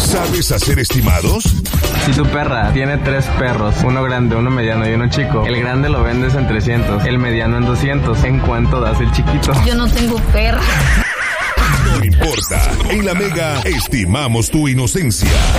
¿Sabes hacer estimados? Si tu perra tiene 3 perros, uno grande, uno mediano y uno chico, el grande lo vendes en 300, el mediano en 200. ¿En cuánto das el chiquito? Yo no tengo perra. No importa. En La Mega estimamos tu inocencia.